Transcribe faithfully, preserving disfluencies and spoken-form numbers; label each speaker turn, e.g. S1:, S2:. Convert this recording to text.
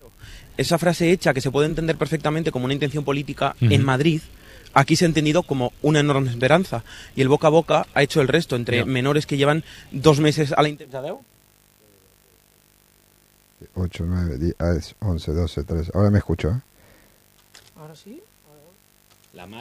S1: Esa frase hecha, que se puede entender perfectamente como una intención política,
S2: Uh-huh.
S1: en Madrid, aquí se ha entendido como una enorme esperanza. Y el boca a boca ha hecho el resto, entre
S2: Yeah.
S1: menores que llevan dos meses a la intensidad.
S3: ocho, nueve, diez, once, doce, trece. Ahora me escucho, ¿eh?
S1: Ahora sí.
S4: La madre